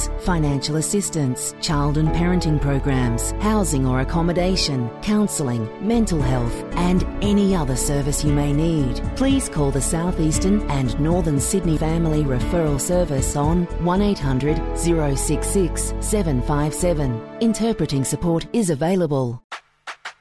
loans, financial assistance, child and parenting programs, housing or accommodation, counselling, mental health, and any other service you may need. Please call the South Eastern and Northern Sydney Family Referral Service on 1800 066 757. Interpreting support is available.